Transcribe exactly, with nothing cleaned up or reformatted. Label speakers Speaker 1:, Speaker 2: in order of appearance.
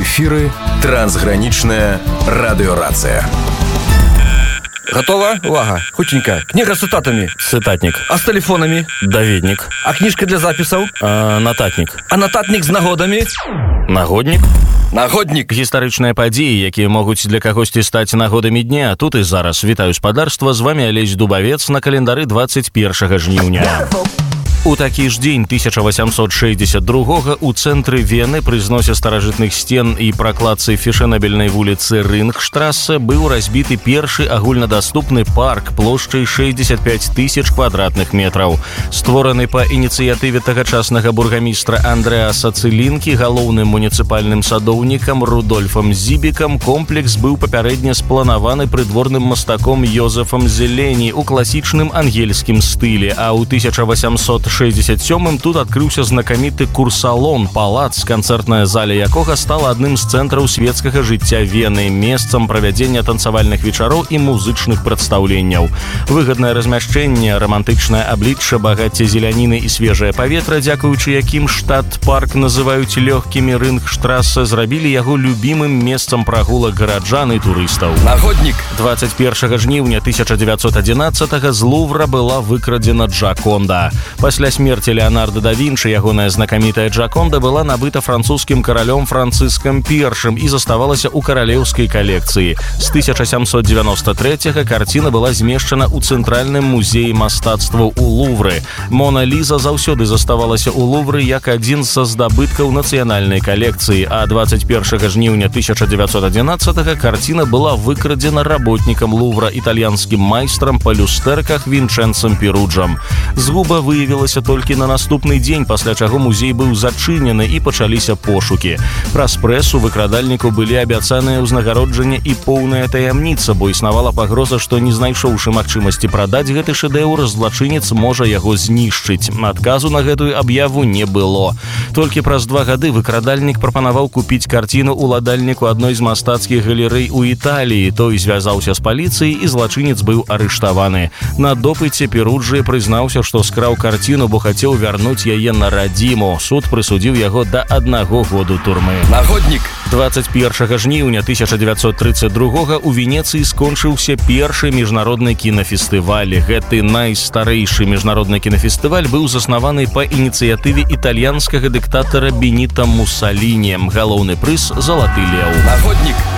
Speaker 1: эфіры трансгранічная радыёрацыя.
Speaker 2: Готова? Увага. Хутенька. Книга с цитатами.
Speaker 3: Цитатник.
Speaker 2: А с телефонами?
Speaker 3: Даведник.
Speaker 2: А книжка для записаў?
Speaker 3: А, нататник.
Speaker 2: А нататник з нагодамі?
Speaker 3: Нагодник.
Speaker 2: Нагодник.
Speaker 3: Гістарычныя падзеі, якія могуць для кагосьці стаць нагодамі дня. Тут і зараз. Вітаю спадарства. З вами Алесь Дубавец на календары двадцать першага жніўня. У такі ж дзень тысяча восемьсот шестьдесят другога у цэнтры Вены пры зносе старажытных сцен і пракладцы фешэнабельнай вуліцы Рынгштрассе быў разбіты першы агульнадаступны парк плошчай шестьдесят пять тысяч квадратных метраў. Створаны па ініцыятыве тагачаснага бургамістра Андрэаса Цылінкі галоўным муніцыпальным садоўнікам Рудольфам Зібікам, комплекс быў папярэдне спланаваны прыдворным мастаком Йозефам Зелені ў класічным ангельскім стылі, а ў тысяча восемьсот шестьдесят сёмым тут адкрыўся знакаміты курсалон, палац, канцэртная заля якога стала адным з цэнтраў светскага жыцця Вены, месцам правядзення танцавальных вечароў і музычных прадстаўленняў. Выгаднае размяшчэнне, рамантычнае аблічча, багацце зеляніны і свежае паветра, дзякуючы якім штат-парк называюць лёгкімі, Рынгштрассе зрабілі яго любімым месцам прагулак гараджан і турыстаў.
Speaker 2: Нагодник.
Speaker 3: двадцать першага жніўня тысяча девятьсот одиннадцатага з Лувра была выкрадзена Джаконда. Пасля смерти Леонардо да Вінчы ягоная знакамітая Джаконда была набыта французскім каралём Францыскам першым і заставалася ў каралеўскай калекцыі. З тысяча сямсот девяносто трэцяга карціна была змешчана ў цэнтральным музеі мастацтваў у Лувры. Мона Ліза заўсёды заставалася ў Лувры як адзін са здабыткаў нацыянальнай калекцыі, а двадцать першага жніўня тысяча девятьсот одиннадцатага карціна была выкрадзена работнікам Лувра, італьянскім майстрам па люстэрках Вінчэнцам Перуджам. Згуба выявілася толькі на наступны дзень, пасля чаго музей быў зачынены і пачаліся пошукі. Праз прэсу выкрадальніку былі абяцаныя ўзнагароджанне і поўная таямніца, бо існавала пагроза, што не знайшоўшы магчымасці прадаць гэты шэдэўр, злачынец можа яго знішчыць. Адказу на гэтую аб'яву не было. Толькі праз два гады выкрадальнік прапанаваў купіць карціну ўладальніку адной з мастацкіх галерэй у Італіі. Той звязаўся з паліцыяй і злачынец быў арыштаваны. На допыце Перуджы прызнаўся, што скраў карціну, бо хацеў вярнуць яе на радзіму. Суд прысудзіў яго да аднаго году турмы.
Speaker 2: Нагодник.
Speaker 3: двадцать першага жніўня тысяча девятьсот тридцать другога у Венецыі скончыўся першы міжнародны кінафестываль. Гэты найстарэйшы міжнародны кінафестываль быў заснаваны па ініцыятыве італьянскага дыктатара Беніта Мусаліні. Галоўны прыз залаты леў.
Speaker 2: Нагодник.